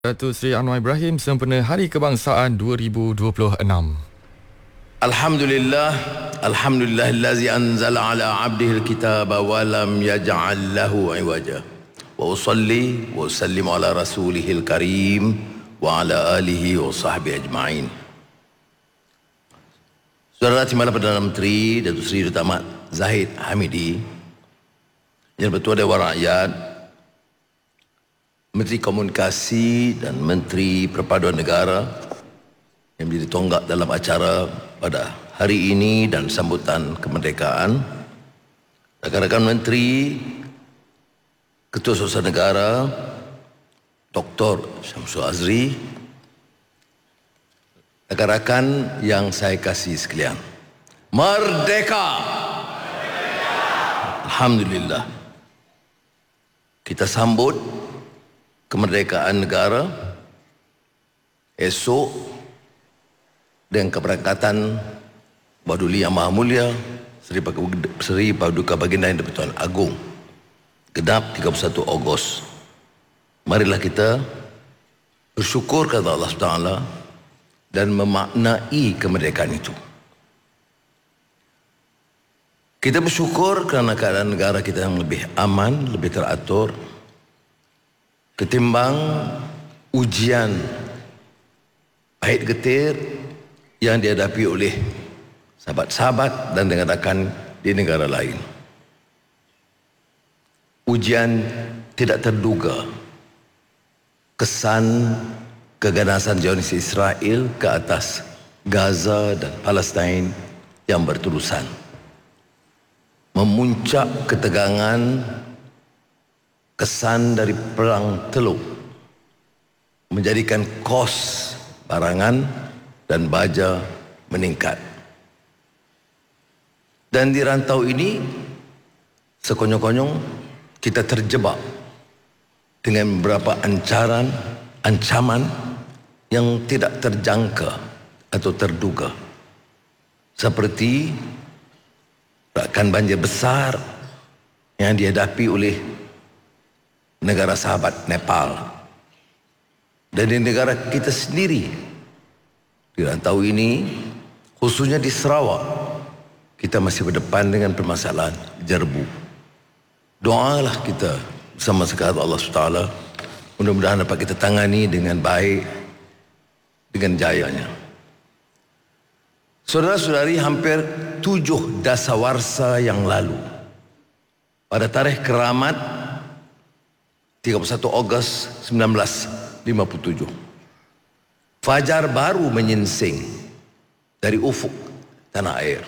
Datuk Seri Anwar Ibrahim sempena Hari Kebangsaan 2026. Alhamdulillah, alhamdulillahillazi anzala ala abdihi alkitaba wa lam yaj'al lahu iwaja. Wa usalli wa usallimu ala rasulihil karim wa ala alihi wa sahbihi ajma'in. Saudara Timbalan Perdana Menteri Datuk Seri Dr. Ahmad Zahid Hamidi, Yang Bertuan Dewan Rakyat, Menteri Komunikasi dan Menteri Perpaduan Negara yang menjadi tonggak dalam acara pada hari ini dan sambutan kemerdekaan, rakan-rakan Menteri, Ketua Surusan Negara, Dr. Syamsul Azri, rakan-rakan yang saya kasih sekalian. Merdeka! Alhamdulillah. Kita sambut kemerdekaan negara esok dengan keberangkatan Baduli Yang Maha Mulia Seri Paduka Baginda Yang di-Pertuan Agong genap 31 Ogos. Marilah kita bersyukur kepada Allah SWT dan memaknai kemerdekaan itu. Kita bersyukur kerana keadaan negara kita yang lebih aman, lebih teratur ketimbang ujian pahit getir yang dihadapi oleh sahabat-sahabat dan rakan di negara lain. Ujian tidak terduga, kesan keganasan Zionis Israel ke atas Gaza dan Palestin yang berterusan, memuncak ketegangan kesan dari perang Teluk menjadikan kos barangan dan baja meningkat. Dan di rantau ini sekonyong-konyong kita terjebak dengan beberapa ancaman yang tidak terjangka atau terduga, seperti rakan banjir besar yang dihadapi oleh negara sahabat Nepal, dan di negara kita sendiri di rantau ini, khususnya di Sarawak, kita masih berdepan dengan permasalahan jerbu. Doalah kita bersama sekali Allah SWT, mudah-mudahan dapat kita tangani dengan baik, dengan jayanya. Saudara-saudari, hampir 7 dasawarsa yang lalu, pada tarikh keramat 31 Ogos 1957, fajar baru menyingsing dari ufuk tanah air.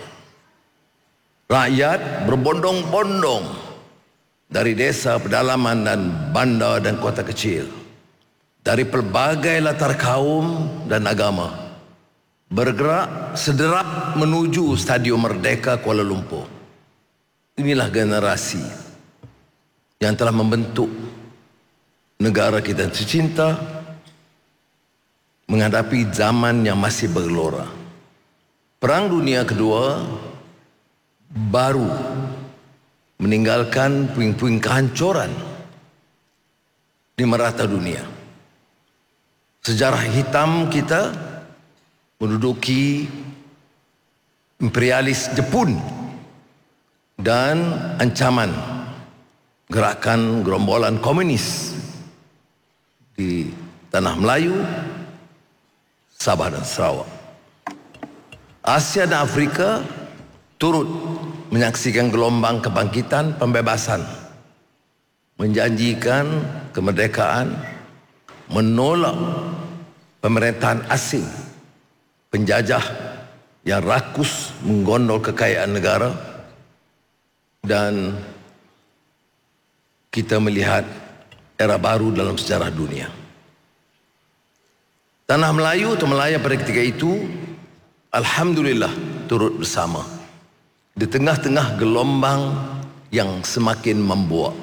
Rakyat berbondong-bondong dari desa, pedalaman dan bandar dan kota kecil, dari pelbagai latar kaum dan agama, bergerak sederap menuju Stadium Merdeka Kuala Lumpur. Inilah generasi yang telah membentuk negara kita tercinta menghadapi zaman yang masih bergelora. Perang Dunia Kedua baru meninggalkan puing-puing kehancuran di merata dunia. Sejarah hitam kita menduduki imperialis Jepun dan ancaman gerakan gerombolan komunis di tanah Melayu, Sabah dan Sarawak. Asia dan Afrika turut menyaksikan gelombang kebangkitan pembebasan, menjanjikan kemerdekaan, menolak pemerintahan asing, penjajah yang rakus menggondol kekayaan negara, dan kita melihat era baru dalam sejarah dunia. Tanah Melayu atau Melaya pada ketika itu, alhamdulillah, turut bersama di tengah-tengah gelombang yang semakin membuak.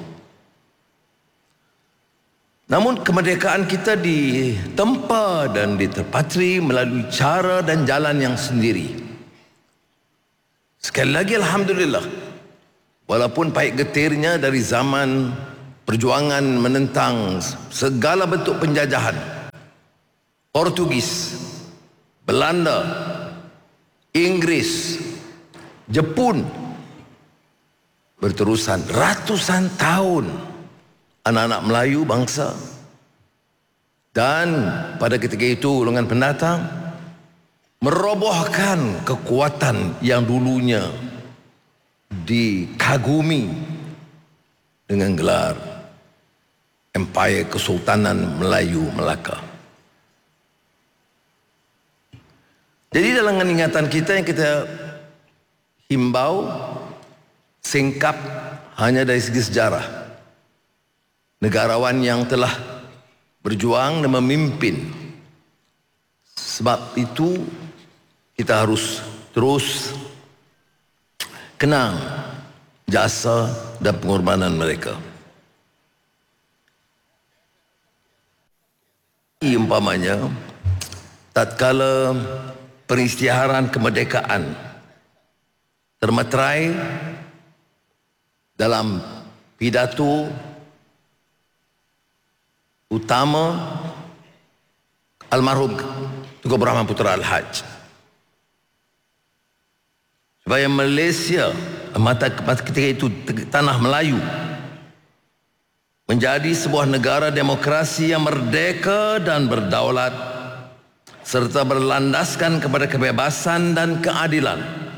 Namun kemerdekaan kita ditempa dan diterpatri melalui cara dan jalan yang sendiri. Sekali lagi alhamdulillah, walaupun pahit getirnya dari zaman perjuangan menentang segala bentuk penjajahan, Portugis, Belanda, Inggris, Jepun, berterusan ratusan tahun anak-anak Melayu bangsa. Dan pada ketika itu golongan pendatang merobohkan kekuatan yang dulunya dikagumi dengan gelar Empire Kesultanan Melayu Melaka. Jadi dalam ingatan kita yang kita himbau, singkap hanya dari segi sejarah, negarawan yang telah berjuang dan memimpin. Sebab itu kita harus terus kenang jasa dan pengorbanan mereka. Umpamanya, tatkala peristiharan kemerdekaan termeterai dalam pidato utama almarhum Tunku Abdul Rahman Putra Al-Haj, supaya Malaysia mata ketika itu tanah Melayu menjadi sebuah negara demokrasi yang merdeka dan berdaulat serta berlandaskan kepada kebebasan dan keadilan,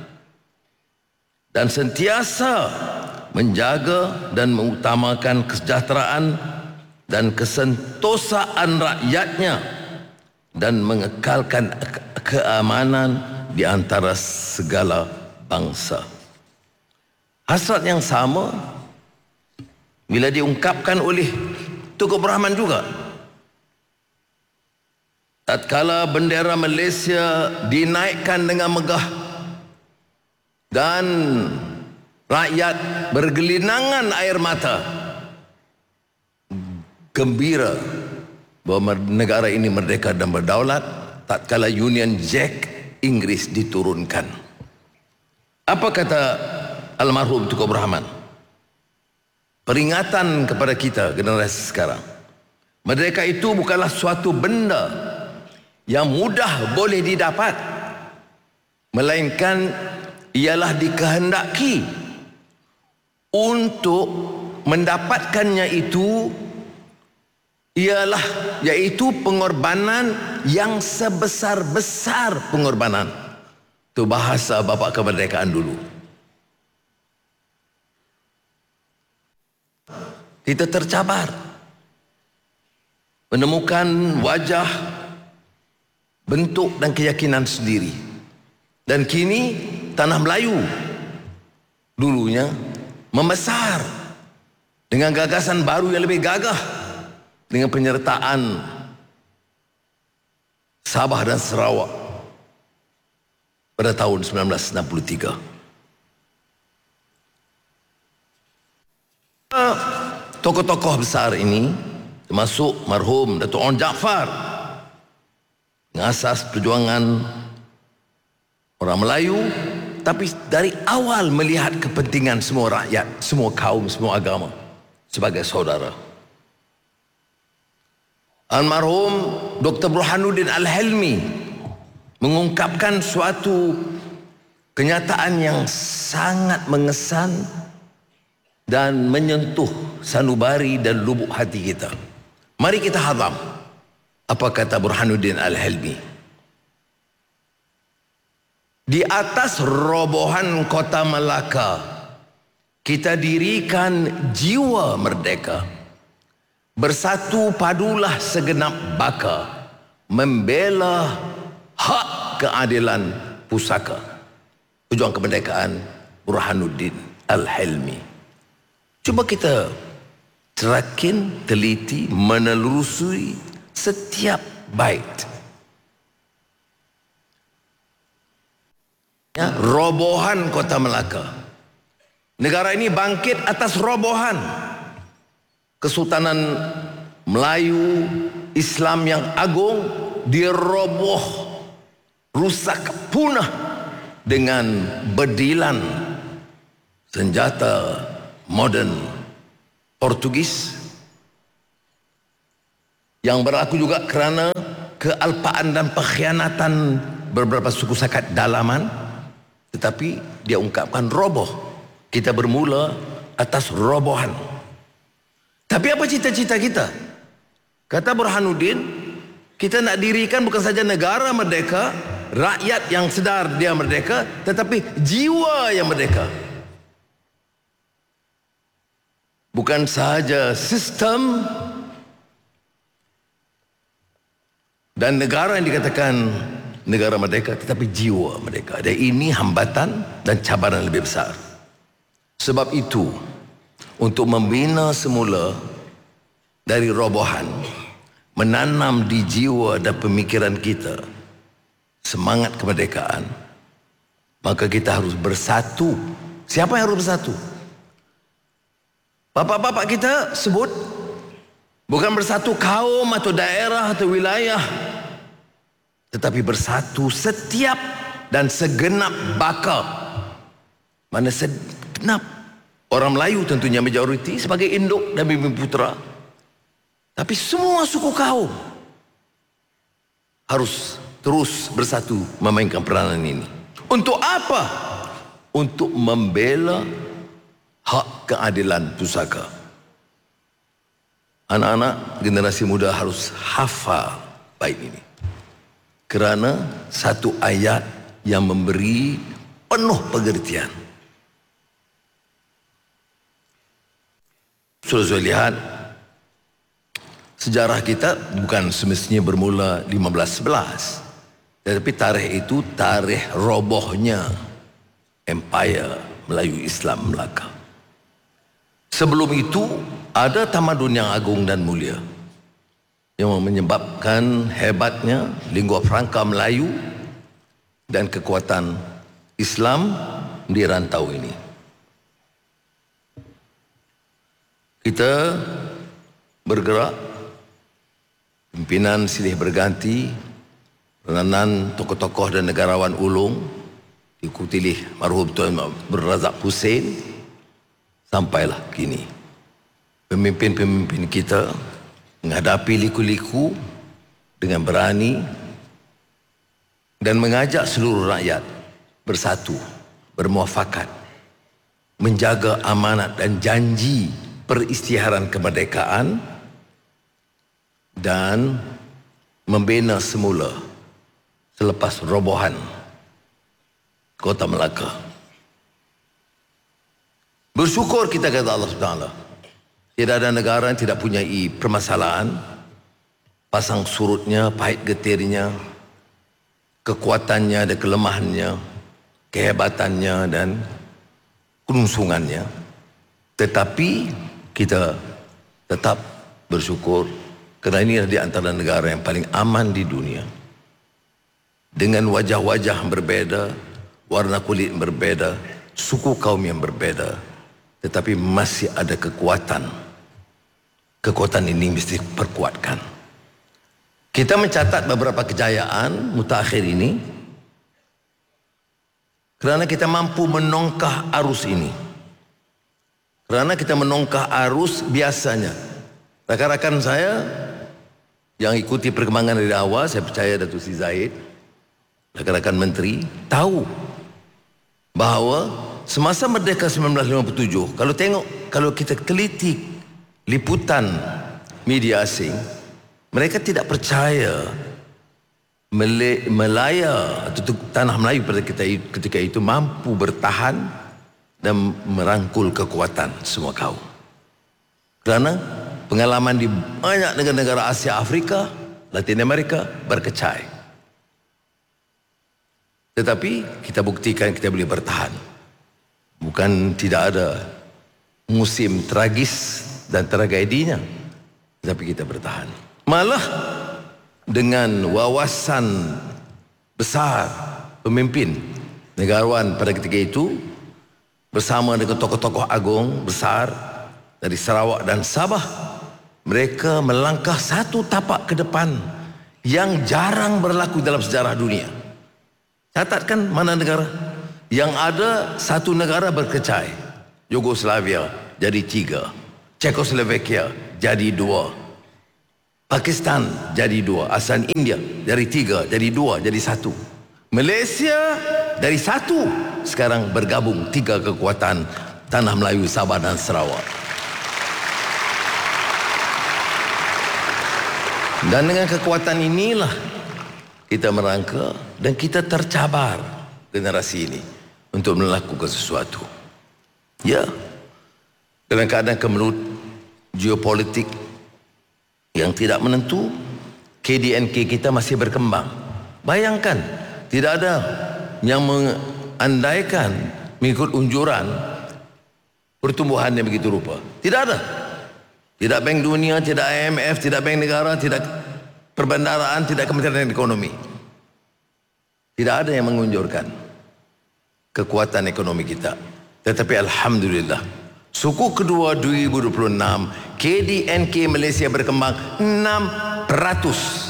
dan sentiasa menjaga dan mengutamakan kesejahteraan dan kesentosaan rakyatnya dan mengekalkan keamanan di antara segala bangsa. Hasrat yang sama bila diungkapkan oleh Tunku Abdul Rahman juga. Tatkala bendera Malaysia dinaikkan dengan megah dan rakyat bergelinangan air mata, gembira bahawa negara ini merdeka dan berdaulat, tatkala Union Jack Inggris diturunkan. Apa kata almarhum Tunku Abdul Rahman? Peringatan kepada kita generasi sekarang, merdeka itu bukanlah suatu benda yang mudah boleh didapat, melainkan ialah dikehendaki. Untuk mendapatkannya itu yaitu pengorbanan yang sebesar-besar pengorbanan. Itu bahasa bapa kemerdekaan dulu. Kita tercabar menemukan wajah, bentuk dan keyakinan sendiri. Dan kini tanah Melayu dulunya membesar dengan gagasan baru yang lebih gagah, dengan penyertaan Sabah dan Sarawak pada tahun 1963. Tokoh-tokoh besar ini termasuk marhum Datuk Onn Jaafar, mengasas perjuangan orang Melayu, tapi dari awal melihat kepentingan semua rakyat, semua kaum, semua agama sebagai saudara. Almarhum Dr. Burhanuddin Al-Helmi mengungkapkan suatu kenyataan yang sangat mengesan dan menyentuh sanubari dan lubuk hati kita. Mari kita hazam apa kata Burhanuddin Al-Helmi. Di atas robohan kota Melaka kita dirikan jiwa merdeka. Bersatu padulah segenap baka membela hak keadilan pusaka. Pejuang kemerdekaan Burhanuddin Al-Helmi. Cuba kita terakin, teliti, menelusuri setiap bait. Ya, robohan kota Melaka. Negara ini bangkit atas robohan Kesultanan Melayu Islam yang agung, diroboh, rusak, punah dengan bedilan senjata modern Portugis, yang berlaku juga kerana kealpaan dan pengkhianatan beberapa suku sakat dalaman, tetapi dia ungkapkan roboh. Kita bermula atas robohan. Tapi apa cita-cita kita? Kata Burhanuddin, kita nak dirikan bukan saja negara merdeka, rakyat yang sedar dia merdeka, tetapi jiwa yang merdeka. Bukan sahaja sistem dan negara yang dikatakan negara merdeka, tetapi jiwa merdeka. Dan ini hambatan dan cabaran lebih besar. Sebab itu, untuk membina semula dari robohan, menanam di jiwa dan pemikiran kita semangat kemerdekaan, maka kita harus bersatu. Siapa yang harus bersatu? Bapak-bapak kita sebut bukan bersatu kaum atau daerah atau wilayah, tetapi bersatu setiap dan segenap baka. Mana segenap? Orang Melayu tentunya majoriti sebagai induk dan bibi putra. Tapi semua suku kaum harus terus bersatu memainkan peranan ini. Untuk apa? Untuk membela hak keadilan pusaka. Anak-anak generasi muda harus hafal baik ini. Kerana satu ayat yang memberi penuh pengertian. Sudah lihat, sejarah kita bukan semestinya bermula 1511. Tetapi tarikh itu tarikh robohnya Empire Melayu Islam Melaka. Sebelum itu ada tamadun yang agung dan mulia yang menyebabkan hebatnya lingua franca Melayu dan kekuatan Islam di rantau ini. Kita bergerak, pimpinan silih berganti, peranan tokoh-tokoh dan negarawan ulung diikuti marhum Tuan Abdul Razak Hussein. Sampailah kini pemimpin-pemimpin kita menghadapi liku-liku dengan berani dan mengajak seluruh rakyat bersatu, bermuafakat, menjaga amanat dan janji peristiharan kemerdekaan dan membina semula selepas robohan Kota Melaka. Bersyukur kita kata Allah SWT. Tidak ada negara yang tidak punya permasalahan, pasang surutnya, pahit getirnya, kekuatannya dan kelemahannya, kehebatannya dan kelungsungannya. Tetapi kita tetap bersyukur kerana ini adalah di antara negara yang paling aman di dunia. Dengan wajah-wajah yang berbeza, warna kulit yang berbeza, suku kaum yang berbeza, tetapi masih ada kekuatan. Kekuatan ini mesti perkuatkan. Kita mencatat beberapa kejayaan mutakhir ini kerana kita mampu menongkah arus ini. Kerana kita menongkah arus biasanya. Rakan-rakan saya yang ikuti perkembangan dari awal, saya percaya Datuk Sri Zahid, rakan-rakan menteri tahu bahawa semasa merdeka 1957, kalau kita teliti liputan media asing, mereka tidak percaya Melaya atau tanah Melayu pada ketika itu mampu bertahan dan merangkul kekuatan semua kaum. Kerana pengalaman di banyak negara-negara Asia, Afrika, Latin Amerika berkecai. Tetapi kita buktikan kita boleh bertahan. Bukan tidak ada musim tragis dan tragedinya, tetapi kita bertahan. Malah dengan wawasan besar pemimpin negarawan pada ketika itu, bersama dengan tokoh-tokoh agung besar dari Sarawak dan Sabah, mereka melangkah satu tapak ke depan yang jarang berlaku dalam sejarah dunia. Catatkan mana negara yang ada satu negara berkecai. Yugoslavia jadi 3, Czechoslovakia jadi 2, Pakistan jadi 2, ASEAN India dari 3 jadi 2 jadi 1. Malaysia dari 1 sekarang bergabung 3 kekuatan Tanah Melayu, Sabah dan Sarawak. Dan dengan kekuatan inilah kita merangka dan kita tercabar generasi ini untuk melakukan sesuatu. Ya, dalam keadaan kemelut geopolitik yang tidak menentu, KDNK kita masih berkembang. Bayangkan, tidak ada yang mengandaikan mengikut unjuran pertumbuhan yang begitu rupa. Tidak ada. Tidak Bank Dunia, tidak IMF, tidak Bank Negara, tidak Perbendaraan, tidak Kementerian Ekonomi. Tidak ada yang mengunjurkan kekuatan ekonomi kita. Tetapi Alhamdulillah, suku kedua 2026, KDNK Malaysia berkembang 6%.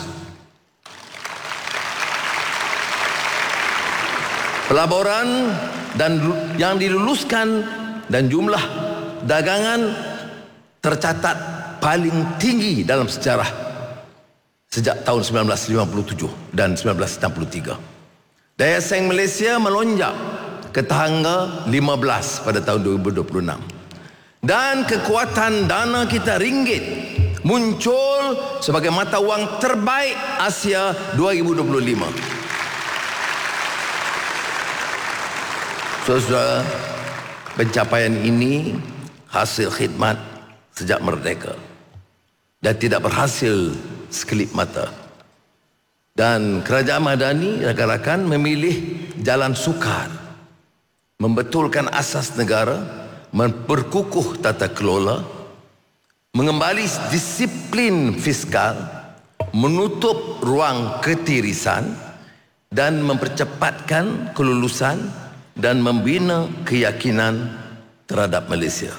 Pelaburan dan yang diluluskan dan jumlah dagangan tercatat paling tinggi dalam sejarah sejak tahun 1957 dan 1963. Daya saing Malaysia melonjak ke tangga 15 pada tahun 2026. Dan kekuatan dana kita ringgit muncul sebagai mata wang terbaik Asia 2025. Saudara, pencapaian ini hasil khidmat sejak merdeka dan tidak berhasil sekelip mata. Dan kerajaan Madani rakan-rakan memilih jalan sukar, membetulkan asas negara, memperkukuh tata kelola, mengembali disiplin fiskal, menutup ruang ketirisan dan mempercepatkan kelulusan dan membina keyakinan terhadap Malaysia.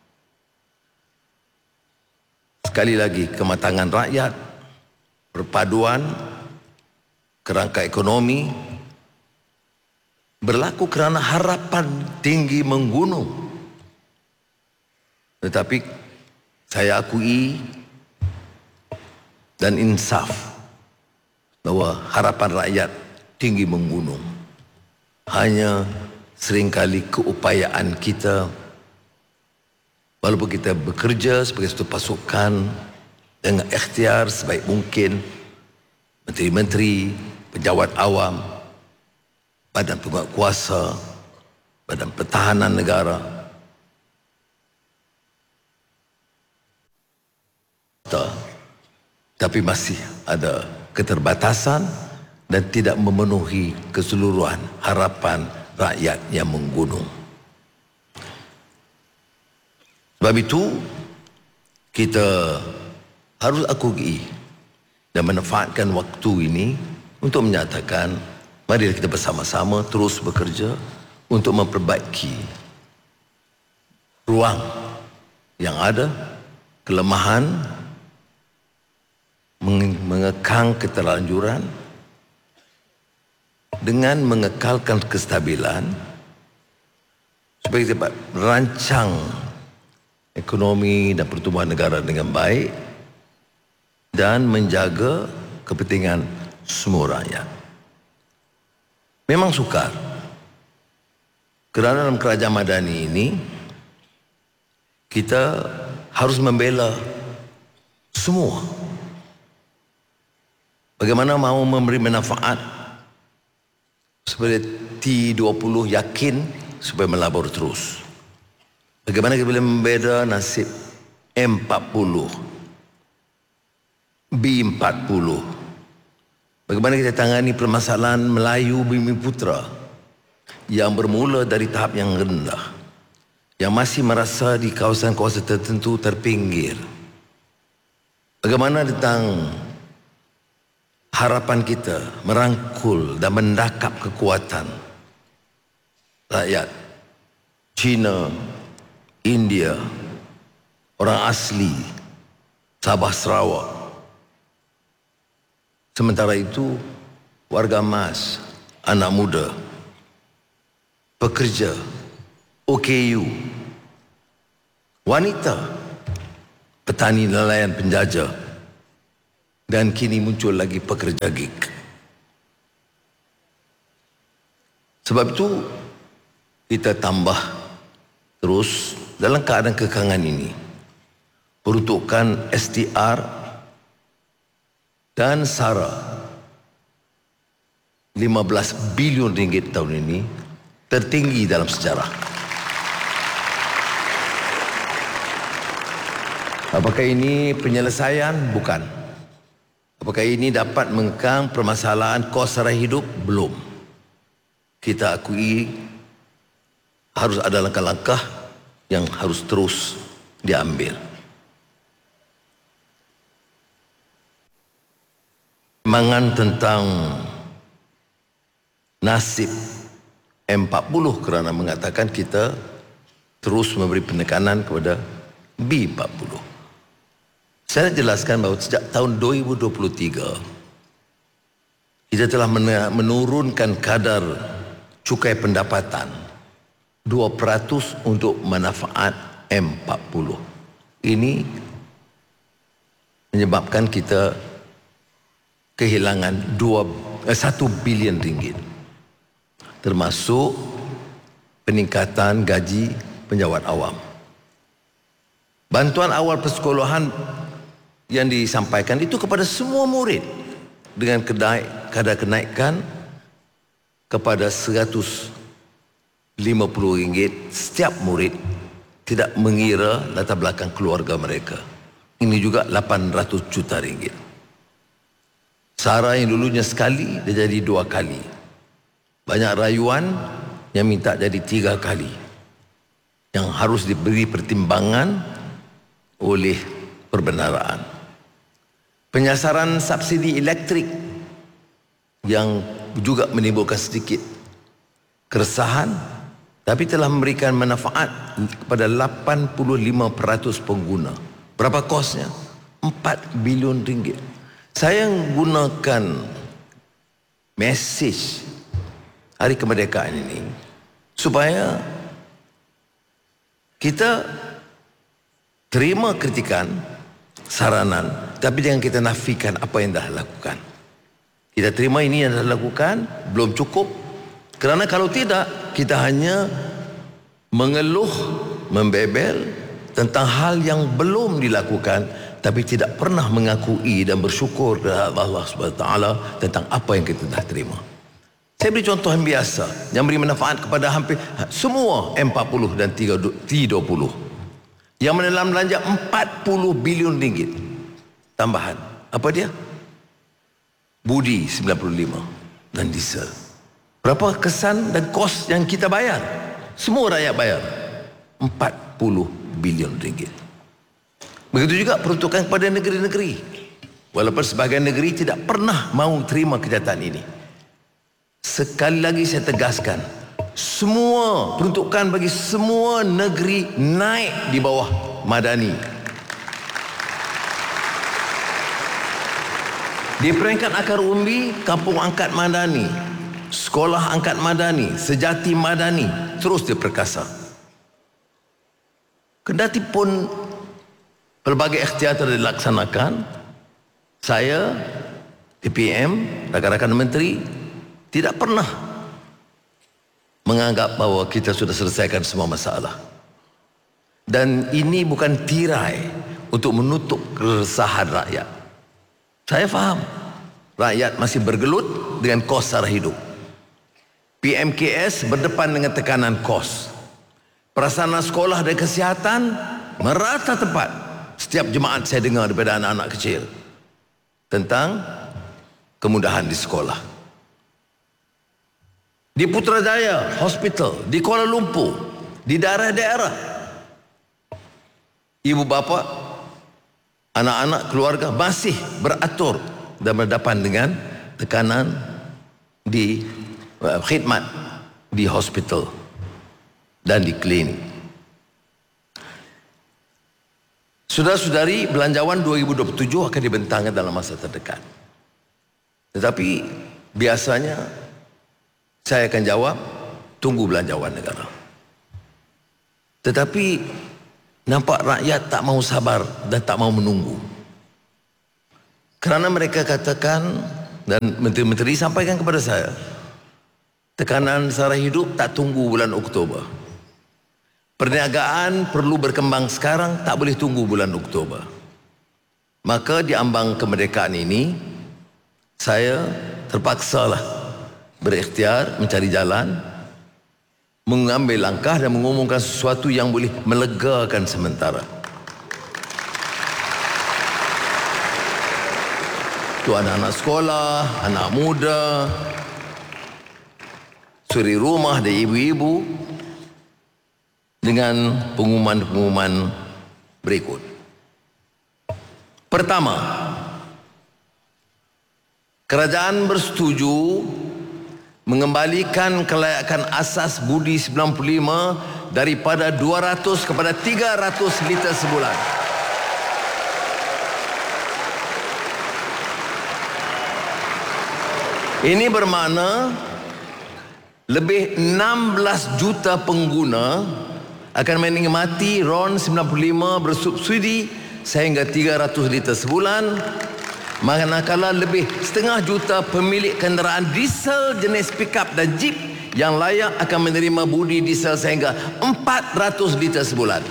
Sekali lagi, kematangan rakyat, perpaduan kerangka ekonomi berlaku kerana harapan tinggi menggunung. Tetapi saya akui dan insaf bahawa harapan rakyat tinggi menggunung. Hanya seringkali keupayaan kita, walaupun kita bekerja sebagai satu pasukan dengan ikhtiar sebaik mungkin, menteri-menteri, pejabat awam, badan penguat kuasa, badan pertahanan negara, tapi masih ada keterbatasan dan tidak memenuhi keseluruhan harapan rakyat yang menggunung. Sebab itu kita harus akui dan memanfaatkan waktu ini untuk menyatakan, mari kita bersama-sama terus bekerja untuk memperbaiki ruang yang ada, kelemahan, mengekang keterlanjuran dengan mengekalkan kestabilan supaya kita dapat merancang ekonomi dan pertumbuhan negara dengan baik dan menjaga kepentingan semua rakyat. Memang sukar kerana dalam kerajaan Madani ini kita harus membela semua. Bagaimana mahu memberi manfaat supaya T20 yakin supaya melabur terus. Bagaimana kita boleh membeda nasib M40, B40. Bagaimana kita tangani permasalahan Melayu Bumi Putra yang bermula dari tahap yang rendah, yang masih merasa di kawasan-kawasan tertentu terpinggir. Bagaimana tentang harapan kita merangkul dan mendakap kekuatan rakyat China, India, orang asli Sabah Sarawak. Sementara itu warga emas, anak muda, pekerja, OKU, wanita, petani nelayan penjajah, Dan kini muncul lagi pekerja gig. Sebab itu kita tambah terus dalam keadaan kekangan ini. Peruntukan STR dan SARA 15 bilion ringgit tahun ini tertinggi dalam sejarah. Apakah ini penyelesaian? Bukan. Apakah ini dapat mengekang permasalahan kos sara hidup? Belum. Kita akui harus ada langkah-langkah yang harus terus diambil. Semangat tentang nasib M40 kerana mengatakan kita terus memberi penekanan kepada B40. Saya jelaskan bahawa sejak tahun 2023 kita telah menurunkan kadar cukai pendapatan 2% untuk manfaat M40. Ini menyebabkan kita kehilangan 1 bilion ringgit, termasuk peningkatan gaji penjawat awam. Bantuan awal persekolahan yang disampaikan itu kepada semua murid dengan kadar kenaikan kepada RM150 setiap murid, tidak mengira latar belakang keluarga mereka. Ini juga 800 juta ringgit. SARA yang dulunya sekali dia jadi 2 kali. Banyak rayuan yang minta jadi 3 kali, yang harus diberi pertimbangan oleh perbendaraan. Penyasaran subsidi elektrik yang juga menimbulkan sedikit keresahan, tapi telah memberikan manfaat kepada 85% pengguna. Berapa kosnya? 4 bilion ringgit. Saya gunakan mesej Hari Kemerdekaan ini supaya kita terima kritikan, saranan, tapi jangan kita nafikan apa yang dah lakukan. Kita terima ini yang dah lakukan, belum cukup. Kerana kalau tidak, kita hanya mengeluh, membebel tentang hal yang belum dilakukan, tapi tidak pernah mengakui dan bersyukur kepada Allah SWT tentang apa yang kita dah terima. Saya beri contoh yang biasa, yang beri manfaat kepada hampir semua M40 dan T20, yang menelan belanja 40 bilion ringgit tambahan. Apa dia? Budi 95 dan diesel. Berapa kesan dan kos yang kita bayar? Semua rakyat bayar 40 bilion ringgit. Begitu juga peruntukan kepada negeri-negeri. Walaupun sebahagian negeri tidak pernah mahu terima kenyataan ini. Sekali lagi saya tegaskan, semua peruntukan bagi semua negeri naik di bawah Madani. Di peringkat akar umbi, Kampung Angkat Madani, Sekolah Angkat Madani, Sejati Madani terus diperkasa. Kendati pun pelbagai ikhtiar telah dilaksanakan, saya, DPM, rakan-rakan menteri tidak pernah menganggap bahawa kita sudah selesaikan semua masalah. Dan ini bukan tirai untuk menutup keresahan rakyat. Saya faham rakyat masih bergelut dengan kos sara hidup. PMKS berdepan dengan tekanan kos. Prasarana sekolah dan kesihatan merata tempat. Setiap jemaat saya dengar daripada anak-anak kecil tentang kemudahan di sekolah. Di Putrajaya Hospital, di Kuala Lumpur, di daerah-daerah, ibu bapa, anak-anak, keluarga masih beratur dan berhadapan dengan tekanan di khidmat di hospital dan di klinik. Saudara-saudari, belanjawan 2027 akan dibentangkan dalam masa terdekat. Tetapi biasanya saya akan jawab, tunggu belanjawan negara. Tetapi nampak rakyat tak mau sabar dan tak mau menunggu. Kerana mereka katakan dan menteri-menteri sampaikan kepada saya, tekanan sara hidup tak tunggu bulan Oktober. Perniagaan perlu berkembang sekarang, tak boleh tunggu bulan Oktober. Maka di ambang kemerdekaan ini, saya terpaksalah berikhtiar mencari jalan, mengambil langkah dan mengumumkan sesuatu yang boleh melegakan sementara. Itu anak-anak sekolah, anak muda, suri rumah dan ibu-ibu dengan pengumuman-pengumuman berikut. Pertama, kerajaan bersetuju mengembalikan kelayakan asas budi 95 daripada 200 kepada 300 liter sebulan. Ini bermakna lebih 16 juta pengguna akan menikmati RON 95 bersubsidi sehingga 300 liter sebulan, manakala lebih setengah juta pemilik kenderaan diesel jenis pickup dan jeep yang layak akan menerima budi diesel sehingga 400 liter sebulan.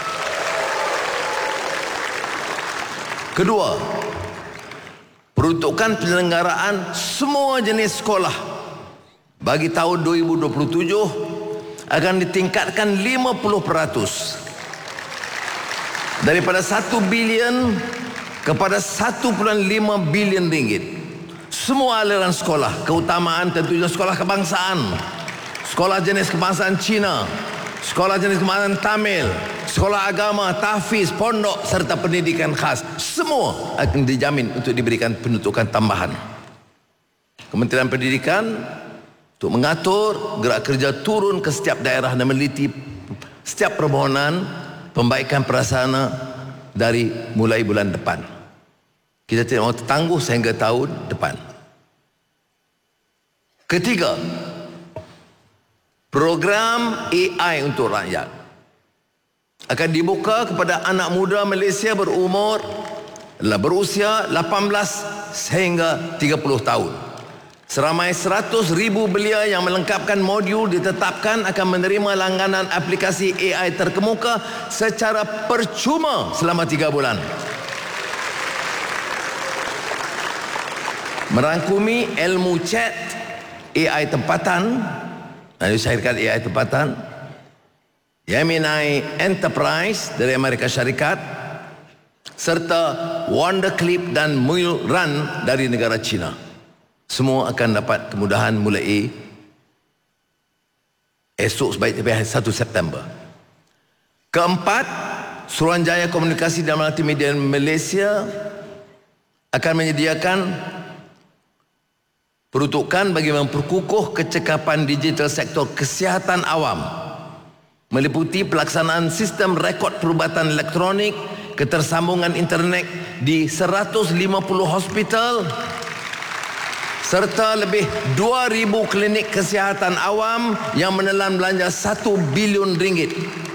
Kedua, peruntukan penyelenggaraan semua jenis sekolah bagi tahun 2027 akan ditingkatkan 50% daripada 1 bilion kepada 1.5 bilion ringgit. Semua aliran sekolah, keutamaan tentunya sekolah kebangsaan, sekolah jenis kebangsaan Cina, sekolah jenis kebangsaan Tamil, sekolah agama, tahfiz, pondok serta pendidikan khas, semua akan dijamin untuk diberikan penuntukan tambahan. Kementerian Pendidikan untuk mengatur gerak kerja turun ke setiap daerah dan meneliti setiap permohonan pembaikan prasarana dari mulai bulan depan. Kita tidak mahu tertangguh sehingga tahun depan. Ketiga, program AI untuk rakyat akan dibuka kepada anak muda Malaysia berusia 18 sehingga 30 tahun. Seramai 100,000 belia yang melengkapkan modul ditetapkan akan menerima langganan aplikasi AI terkemuka secara percuma selama 3 bulan. Merangkumi ilmu chat, AI tempatan, syarikat AI tempatan, Gemini Enterprise dari Amerika Syarikat, serta Wonderclip dan Mulrun dari negara China. Semua akan dapat kemudahan mulai esok sebaik-baik 1 September. Keempat, Suruhanjaya Komunikasi dan Multimedia Malaysia akan menyediakan peruntukan bagi memperkukuh kecekapan digital sektor kesihatan awam, meliputi pelaksanaan sistem rekod perubatan elektronik, ketersambungan internet di 150 hospital serta lebih 2,000 klinik kesihatan awam yang menelan belanja 1 bilion ringgit.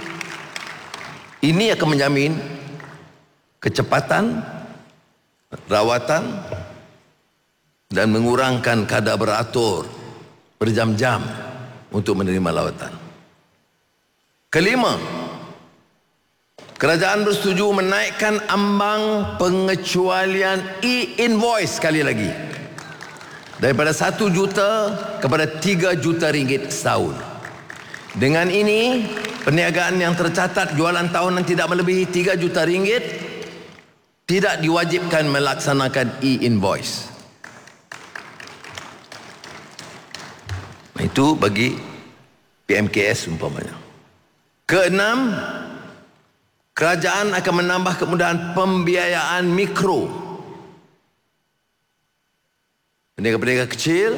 Ini akan menjamin kecepatan rawatan dan mengurangkan kadar beratur berjam-jam untuk menerima lawatan. Kelima, kerajaan bersetuju menaikkan ambang pengecualian e-invoice sekali lagi daripada 1 juta kepada 3 juta ringgit setahun. Dengan ini, perniagaan yang tercatat jualan tahunan tidak melebihi 3 juta ringgit tidak diwajibkan melaksanakan e-invoice. Itu bagi PMKS umpamanya. Keenam, kerajaan akan menambah kemudahan pembiayaan mikro. Peniaga-peniaga kecil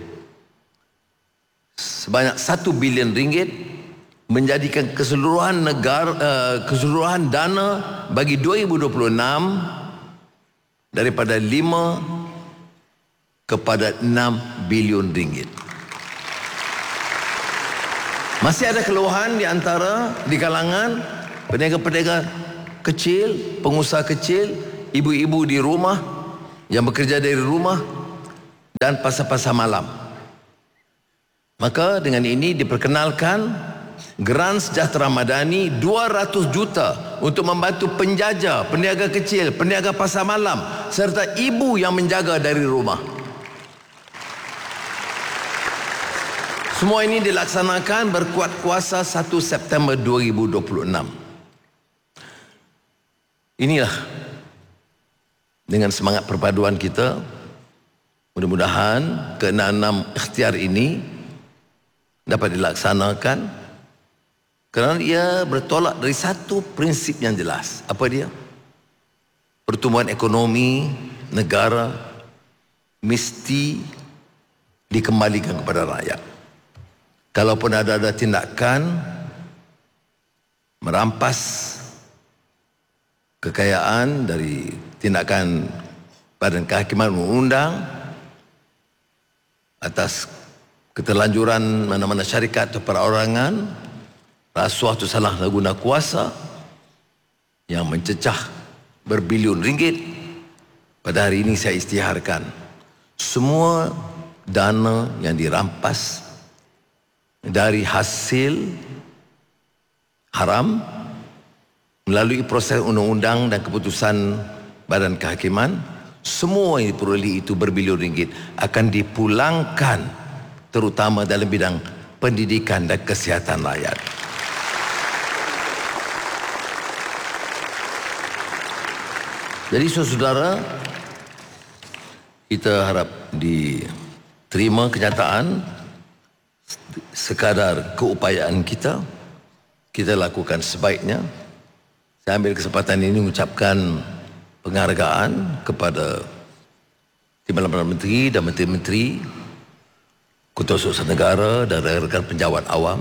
sebanyak 1 bilion ringgit menjadikan keseluruhan keseluruhan dana bagi 2026 daripada 5 kepada 6 bilion ringgit. Masih ada keluhan di kalangan peniaga-peniaga kecil, pengusaha kecil, ibu-ibu di rumah yang bekerja dari rumah dan pasar-pasar malam. Maka dengan ini diperkenalkan Geran Sejahtera Madani 200 juta untuk membantu penjaja, peniaga kecil, peniaga pasar malam serta ibu yang menjaga dari rumah. Semua ini dilaksanakan berkuat kuasa 1 September 2026. Inilah dengan semangat perpaduan kita, mudah-mudahan keenam ikhtiar ini dapat dilaksanakan kerana ia bertolak dari satu prinsip yang jelas. Apa dia? Pertumbuhan ekonomi negara mesti dikembalikan kepada rakyat. Kalaupun ada tindakan merampas kekayaan dari tindakan Badan Kehakiman Undang atas keterlanjuran mana-mana syarikat atau perorangan, rasuah atau salah guna kuasa yang mencecah berbilion ringgit, pada hari ini saya isytiharkan semua dana yang dirampas dari hasil haram melalui proses undang-undang dan keputusan Badan Kehakiman, semua yang diperoleh itu berbilion ringgit akan dipulangkan terutama dalam bidang pendidikan dan kesihatan rakyat. Jadi saudara, kita harap diterima kenyataan sekadar keupayaan kita lakukan sebaiknya. Saya ambil kesempatan ini mengucapkan penghargaan kepada Timbalan Perdana Menteri dan Menteri-Menteri, Ketua Utusan Negara dan rakan-rakan penjawat awam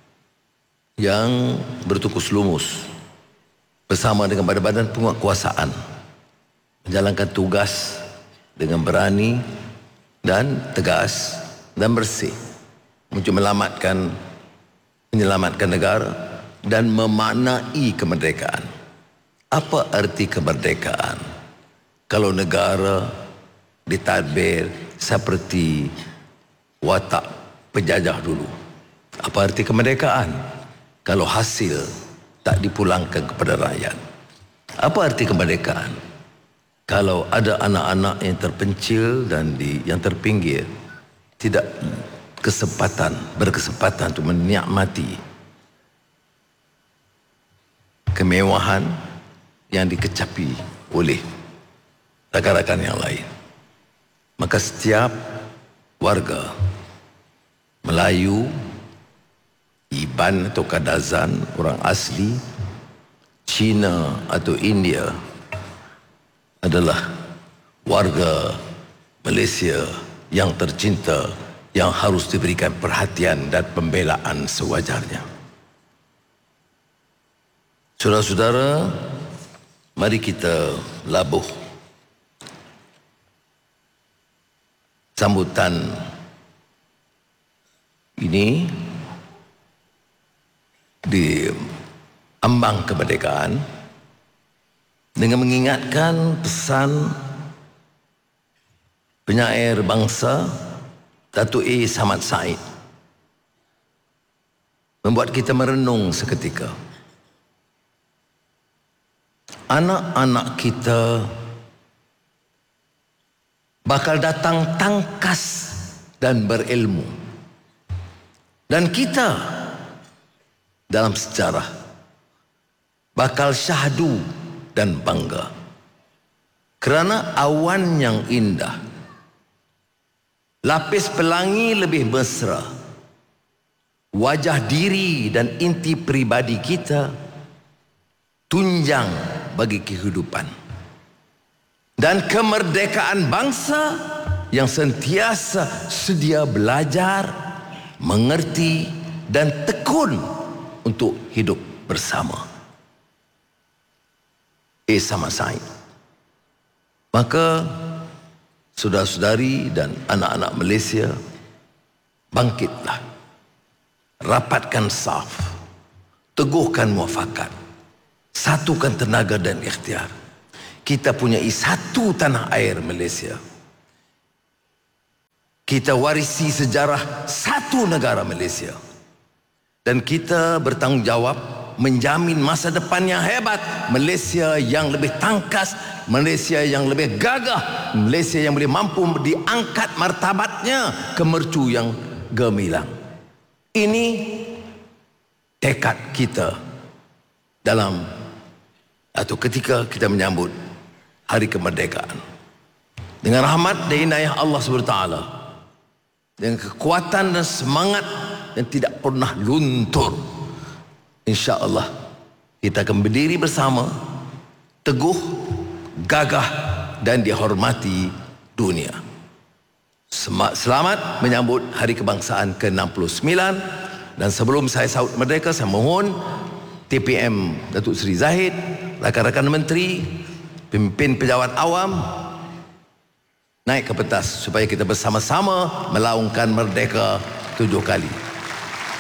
yang bertukus lumus bersama dengan badan-badan penguatkuasaan menjalankan tugas dengan berani dan tegas dan bersih untuk menyelamatkan negara dan memaknai kemerdekaan. Apa arti kemerdekaan? Kalau negara ditadbir seperti watak penjajah dulu. Apa arti kemerdekaan? Kalau hasil tak dipulangkan kepada rakyat. Apa arti kemerdekaan? Kalau ada anak-anak yang terpencil dan yang terpinggir tidak berkesempatan untuk menikmati kemewahan yang dikecapi oleh rakan-rakan yang lain. Maka setiap warga Melayu, Iban atau Kadazan, orang asli, Cina atau India adalah warga Malaysia yang tercinta, yang harus diberikan perhatian dan pembelaan sewajarnya. Saudara-saudara, mari kita labuh sambutan ini di ambang kemerdekaan dengan mengingatkan pesan penyair bangsa Datuk A. Samad Said, membuat kita merenung seketika. Anak-anak kita bakal datang tangkas dan berilmu, dan kita dalam sejarah bakal syahdu dan bangga kerana awan yang indah, lapis pelangi lebih mesra, wajah diri dan inti pribadi kita tunjang bagi kehidupan, dan kemerdekaan bangsa yang sentiasa sedia belajar, mengerti dan tekun untuk hidup bersama. Samad Said. Maka saudara-saudari dan anak-anak Malaysia, bangkitlah, rapatkan saf, teguhkan muafakat, satukan tenaga dan ikhtiar. kita punya satu tanah air Malaysia. Kita warisi sejarah satu negara Malaysia. Dan kita bertanggungjawab menjamin masa depan yang hebat, Malaysia yang lebih tangkas, Malaysia yang lebih gagah, Malaysia yang boleh mampu diangkat martabatnya ke mercu yang gemilang. Ini tekad kita dalam atau ketika kita menyambut hari kemerdekaan. Dengan rahmat dan inayah Allah SWT, dengan kekuatan dan semangat yang tidak pernah luntur, insya-Allah kita akan berdiri bersama, teguh, gagah dan dihormati dunia. Selamat menyambut Hari Kebangsaan ke-69. Dan sebelum saya sahut merdeka, saya mohon TPM Datuk Seri Zahid, rakan-rakan menteri, pimpin pejabat awam naik ke pentas supaya kita bersama-sama melaungkan merdeka 7 kali.